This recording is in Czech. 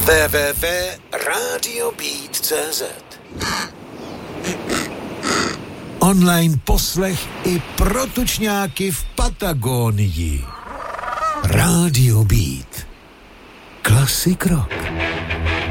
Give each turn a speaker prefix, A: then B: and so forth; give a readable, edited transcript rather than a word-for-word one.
A: www.radiobeat.cz.
B: Online poslech i pro tučňáky v Patagonii. Radio Beat. Classic rock.